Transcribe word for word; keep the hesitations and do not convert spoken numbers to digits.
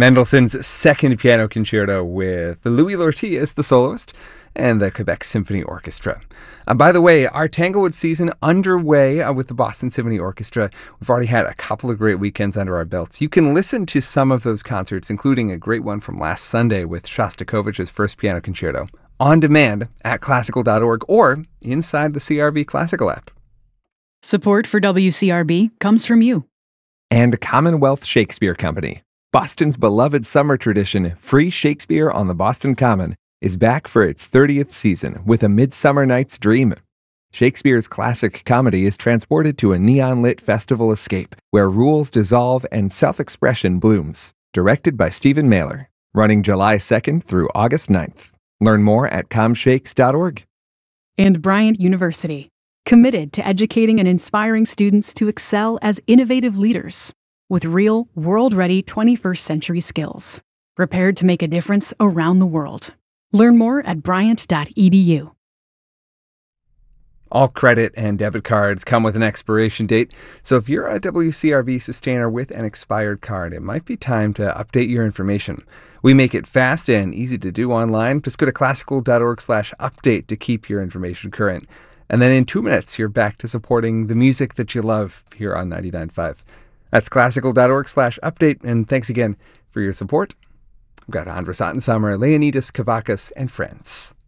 Mendelssohn's Second Piano Concerto with Louis Lortie as the soloist and the Quebec Symphony Orchestra. Uh, by the way, our Tanglewood season underway uh, with the Boston Symphony Orchestra. We've already had a couple of great weekends under our belts. You can listen to some of those concerts, including a great one from last Sunday with Shostakovich's First Piano Concerto, on demand at classical dot org or inside the C R B Classical app. Support for W C R B comes from you. And Commonwealth Shakespeare Company. Boston's beloved summer tradition, Free Shakespeare on the Boston Common, is back for its thirtieth season with A Midsummer Night's Dream. Shakespeare's classic comedy is transported to a neon-lit festival escape where rules dissolve and self-expression blooms. Directed by Stephen Mailer. Running July second through August ninth. Learn more at com shakes dot org. And Bryant University, committed to educating and inspiring students to excel as innovative leaders with real, world-ready twenty-first century skills, prepared to make a difference around the world. Learn more at bryant dot e d u. All credit and debit cards come with an expiration date, so if you're a W C R B sustainer with an expired card, it might be time to update your information. We make it fast and easy to do online. Just go to classical dot org slash update to keep your information current. And then in two minutes, you're back to supporting the music that you love here on ninety-nine point five. That's classical dot org slash update, and thanks again for your support. We've got Andras Ottensamer, Leonidas Kavakis, and friends.